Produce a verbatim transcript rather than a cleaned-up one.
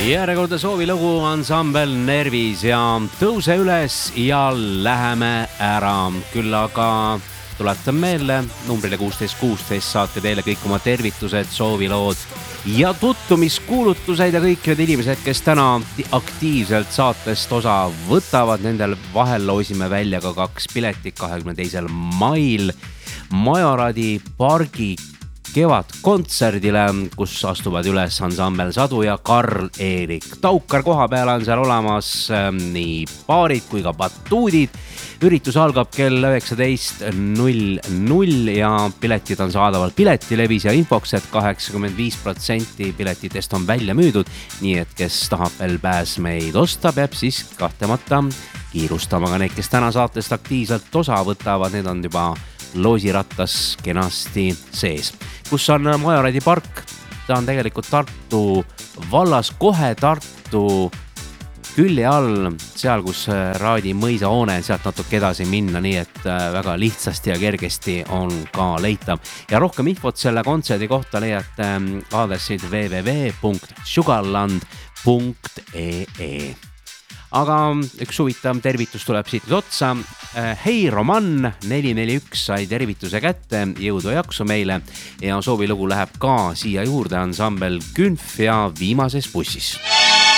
Järjekordne soovilugu ansambel Nervis ja Tõuse üles ja läheme ära. Küll aga tuletan meelde, numbrile kuusteist kuusteist saate teile kõik oma tervitused, soovilood ja tuttumiskuulutused ja kõik need inimesed, kes täna aktiivselt saatest osa võtavad. Nendel vahel loosime välja ka kaks piletit kahekümne teisel mail Majoradi pargi kevadkontserdile, kus astuvad üles ansambel Sadu ja Karl-Erik Taukar. Koha peal on seal olemas nii baarid kui ka batuudid. Üritus algab kell üheksateist null null ja piletid on saadaval Piletilevis ja infoks, et kaheksakümmend viis protsenti piletitest on välja müüdud. Nii et kes tahab veel pääsmeid osta, peab siis kahtlemata kiirustama. Ka need, kes täna saatest aktiivselt osa võtavad, need on juba loosirattas kenasti sees. Kus on Majoradi park? Ta on tegelikult Tartu vallas, kohe Tartu külje all, seal kus Raadi mõisa hoone, sealt natuke edasi minna, nii et väga lihtsasti ja kergesti on ka leitav. Ja rohkem infot selle kontserdi kohta leiate aadressid w w w punkt sugarland punkt e e. Aga üks huvitav tervitus tuleb siit otsa. Hei Roman, neli neli üks sai tervituse kätte, jõudu ja jaksu meile ja soovilugu läheb ka siia juurde ansambel Künf ja Viimases bussis.